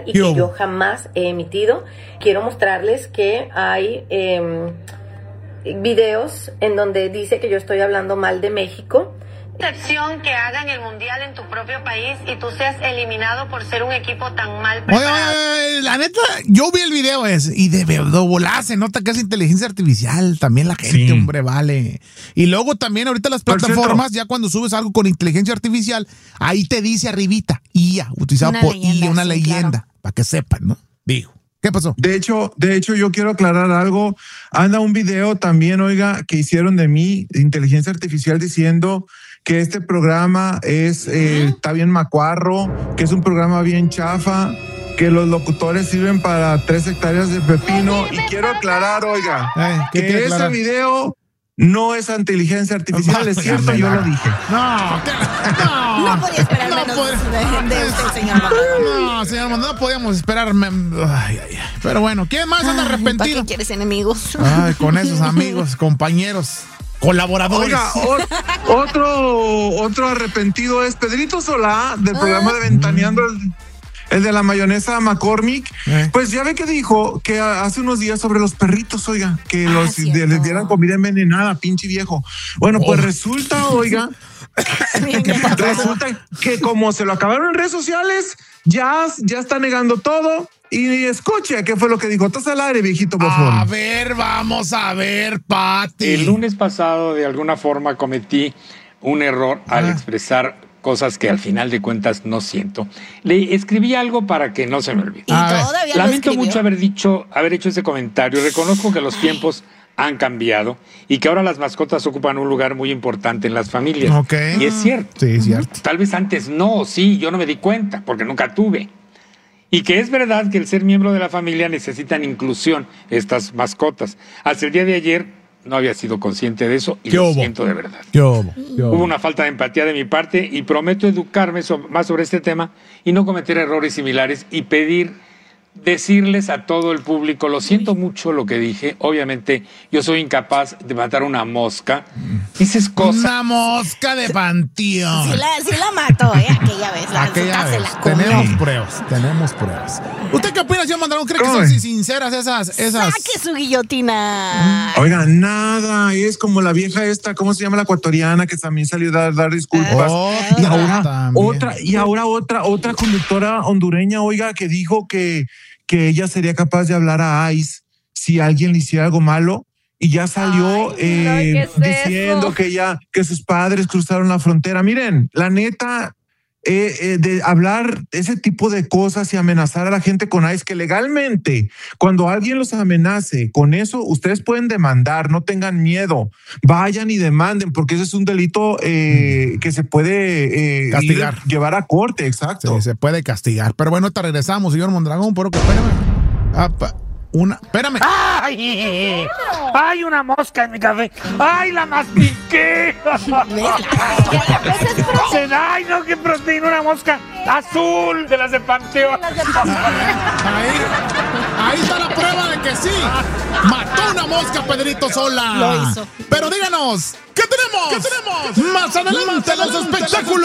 oficial y que yo jamás he emitido. Quiero mostrarles que hay videos en donde dice que yo estoy hablando mal de México. Excepción que hagan el mundial en tu propio país y tú seas eliminado por ser un equipo tan mal preparado. Oye, la neta, yo vi el video ese y de volar se nota que es inteligencia artificial. También la gente, hombre, vale. Y luego también ahorita las plataformas, ya cuando subes algo con inteligencia artificial, ahí te dice arribita, IA, utilizado por IA, una leyenda, para que sepan, ¿no? Digo. ¿Qué pasó? De hecho, yo quiero aclarar algo. Anda un video también, oiga, que hicieron de mí, de inteligencia artificial, diciendo que este programa está bien macuarro, que es un programa bien chafa, que los locutores sirven para 3 hectáreas de pepino. Y quiero aclarar, oiga, que ese video no es inteligencia artificial, es cierto, yo lo dije. No podía esperar menos de usted, señor Maldonado. No, señor Maldonado, no podíamos esperar. Pero bueno, ¿quién más anda arrepentido? ¿Para qué quieres enemigos? Ay, con esos amigos, compañeros, colaboradores. Oiga, otro arrepentido es Pedrito Solá, del programa de Ventaneando, el de la mayonesa McCormick. Pues ya ve que dijo que hace unos días sobre los perritos, oiga, que les dieran comida envenenada, pinche viejo. Bueno, pues resulta, oiga, resulta que como se lo acabaron en redes sociales, ya está negando todo. Y escuche, ¿qué fue lo que dijo? Estás al aire, viejito bofón. A ver, vamos a ver, Pati. El lunes pasado, de alguna forma, cometí un error al expresar cosas que al final de cuentas no siento. Le escribí algo para que no se me olvide. Lamento mucho haber hecho ese comentario. Reconozco que los tiempos han cambiado y que ahora las mascotas ocupan un lugar muy importante en las familias. Y es cierto. Sí, es cierto. Tal vez antes no, yo no me di cuenta porque nunca tuve. Y que es verdad que el ser miembro de la familia necesitan inclusión, estas mascotas. Hasta el día de ayer no había sido consciente de eso y lo siento de verdad. Hubo una falta de empatía de mi parte y prometo educarme más sobre este tema y no cometer errores similares y decirles a todo el público, lo siento mucho lo que dije, obviamente yo soy incapaz de matar una mosca. Dices cosas. Una mosca de panteón. Sí la mató, aquella vez. Aquella vez. Tenemos pruebas. ¿Usted qué opina, señor Mandarón? ¿Cree que son sinceras esas? Saque su guillotina. Oiga, nada, es como la vieja esta, ¿cómo se llama? La ecuatoriana, que también salió a dar disculpas. Y ahora otra conductora hondureña, oiga, que dijo que ella sería capaz de hablar a ICE si alguien le hiciera algo malo, y ya salió diciendo que sus padres cruzaron la frontera. Miren, la neta, de hablar ese tipo de cosas y amenazar a la gente con ICE, que legalmente, cuando alguien los amenace con eso, ustedes pueden demandar, no tengan miedo, vayan y demanden, porque ese es un delito que se puede castigar, llevar a corte, exacto. Sí, se puede castigar. Pero bueno, te regresamos, señor Mondragón, pero que espérame. Espérame. ¡Ay, una mosca en mi café! ¡Ay, la mastiqué! ¡Ay, no, qué proteína! Una mosca azul de las de Panteón. Ahí está la prueba de que sí. Mató una mosca, Pedrito Sola. Lo hizo. Pero díganos, ¿qué tenemos? Más adelante los espectáculos.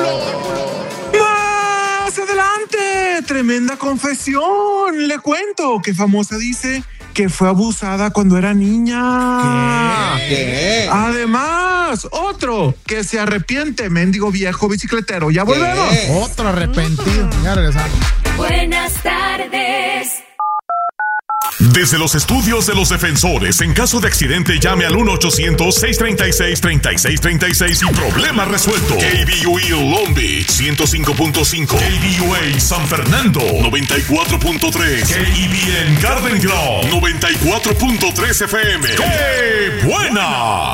¡Más adelante! Tremenda confesión. Le cuento que famosa dice que fue abusada cuando era niña. ¿Qué? Además, otro que se arrepiente, mendigo viejo bicicletero. Ya volvemos. Otro arrepentido. Ya regresamos. Buenas tardes. Desde los estudios de los defensores, en caso de accidente, llame al 1-800-636-3636 y problema resuelto. KBUE Long Beach 105.5, KBUA San Fernando 94.3, KEBN Garden Grove 94.3 FM. ¡Qué buena!